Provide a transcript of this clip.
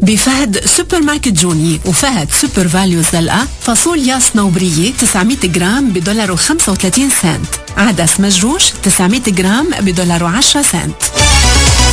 بفهد سوبر ماركت جوني وفهد سوبر فاليو زلقة فاصوليا صنوبرية 900 جرام $1.35. عدس مجروش 900 جرام $1.10.